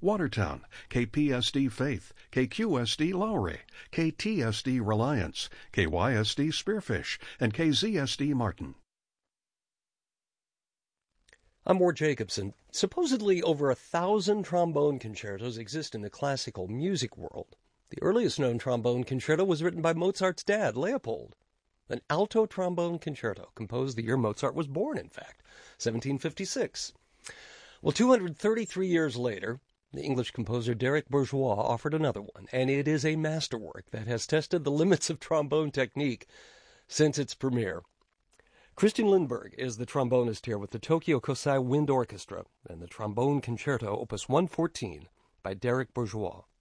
Watertown, KPSD Faith, KQSD Lowry, KTSD Reliance, KYSD Spearfish, and KZSD Martin. I'm Ward Jacobson. Supposedly over 1,000 trombone concertos exist in the classical music world. The earliest known trombone concerto was written by Mozart's dad, Leopold. An alto trombone concerto, composed the year Mozart was born, in fact, 1756. Well, 233 years later, the English composer Derek Bourgeois offered another one, and it is a masterwork that has tested the limits of trombone technique since its premiere. Christian Lindberg is the trombonist here with the Tokyo Kosai Wind Orchestra and the Trombone Concerto, Opus 114, by Derek Bourgeois.